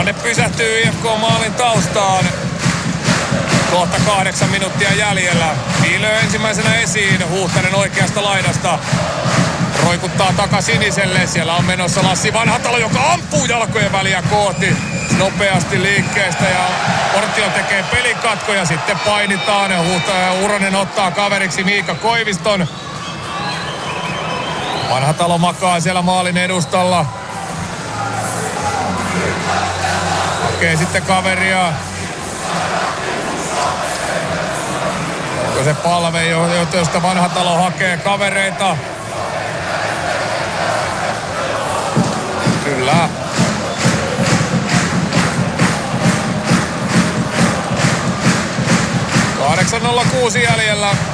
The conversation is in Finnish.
Tilanne pysähtyy IFK-maalin taustaan. Kohta 8 minuuttia jäljellä. Viilö ensimmäisenä esiin. Huhtanen oikeasta laidasta. Roikuttaa takasiniselle. Siellä on menossa Lassi Vanhatalo, joka ampuu jalkojen väliä kohti. Nopeasti liikkeestä ja Ortio tekee pelikatkoja. Sitten painitaan. Uronen ottaa kaveriksi Miika Koiviston. Vanhatalo makaa siellä maalin edustalla. Hakee sitten kaveria. Onko se palve, josta Vanhatalo hakee kavereita? Kyllä. .806 jäljellä.